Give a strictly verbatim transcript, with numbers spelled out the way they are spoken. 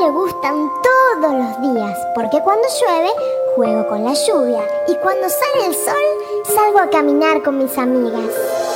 me gustan todos los días, porque cuando llueve juego con la lluvia y cuando sale el sol salgo a caminar con mis amigas.